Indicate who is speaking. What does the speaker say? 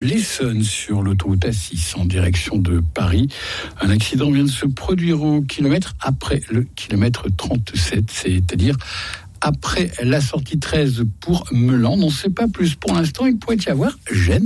Speaker 1: l'Essonne sur l'autoroute A6 en direction de Paris. Un accident vient de se produire au kilomètre après le kilomètre 37, c'est-à-dire après la sortie 13 pour Meulan. On n'en sait pas plus pour l'instant, il pourrait y avoir gêne.